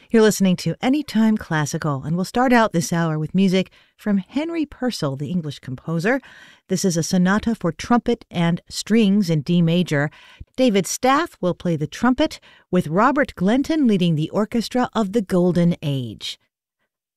You're listening to Anytime Classical, and we'll start out this hour with music from Henry Purcell, the English composer. This is a sonata for trumpet and strings in D major. David Staff will play the trumpet, with Robert Glenton leading the orchestra of the Golden Age.